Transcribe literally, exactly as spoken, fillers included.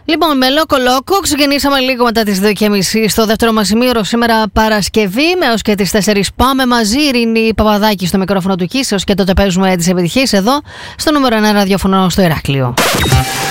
Λοιπόν, με Λόκο Λόκο ξεκινήσαμε λίγο μετά τις δύο και μισή στο δεύτερο μας ημίωρο σήμερα Παρασκευή. Με έως και τις τέσσερις πάμε μαζί. Ειρήνη Παπαδάκη στο μικρόφωνο του Κίσεως και τότε παίζουμε τις επιτυχίες εδώ στο νούμερο ένα ραδιόφωνο στο Ηράκλειο.